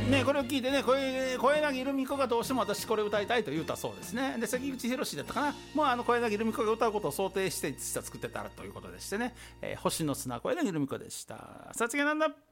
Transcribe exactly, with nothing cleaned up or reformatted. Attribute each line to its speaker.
Speaker 1: ね、これを聞いてね、小柳ルミ子がどうしても私これ歌いたいと言うたそうですね。で、関口宏だったかな、もうあの小柳ルミ子が歌うことを想定して実は作ってたということでしてね、えー、星の砂小柳ルミ子でした。さあ次はなんだ。